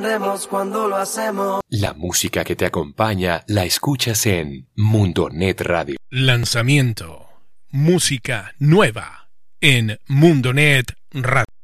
Cuando lo hacemos. La música que te acompaña la escuchas en Mundonet Radio. Lanzamiento. Música nueva en Mundonet Radio.